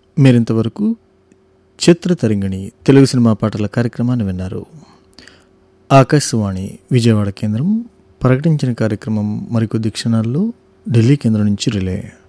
మీరింతవరకు చిత్రతరంగిణి తెలుగు సినిమా పాటల కార్యక్రమాన్ని విన్నారు. ఆకాశవాణి విజయవాడ కేంద్రం ప్రకటించిన కార్యక్రమం మరికొద్ది క్షణాల్లో ఢిల్లీ కేంద్రం నుంచి రిలే.